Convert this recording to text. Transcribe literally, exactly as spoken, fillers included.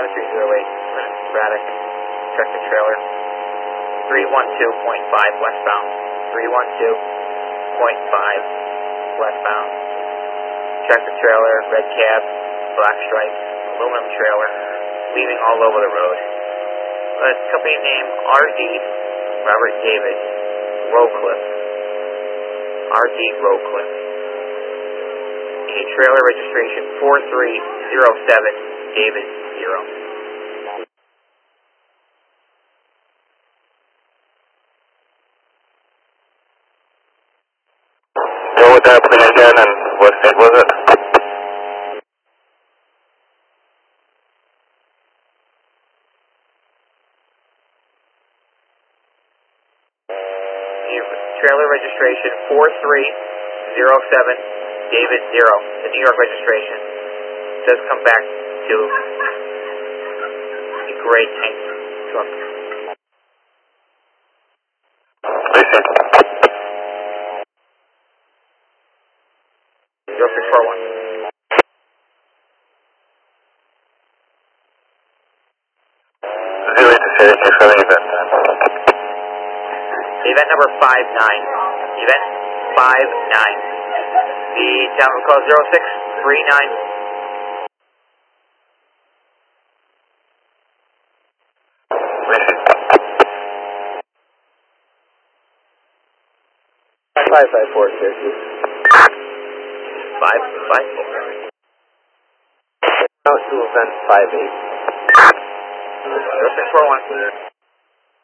seven three zero eight, Braddock, tractor trailer, three one two point five westbound, three one two point five westbound, tractor trailer, red cab, black stripes, aluminum trailer, leaving all over the road. Uh, company name R D, Robert David, Rowcliffe, R D Rowcliffe. A trailer registration four three zero seven, David zero. What was happening again and what state was it? Trailer registration four three zero seven, David zero, the New York registration. Does come back to a gray tank truck. zero six four one. Zero eight to say confirming event. Event number five nine. Event five nine. The town will call zero six three nine. Five five four six. Five five four. Out to event five eight. zero six four one.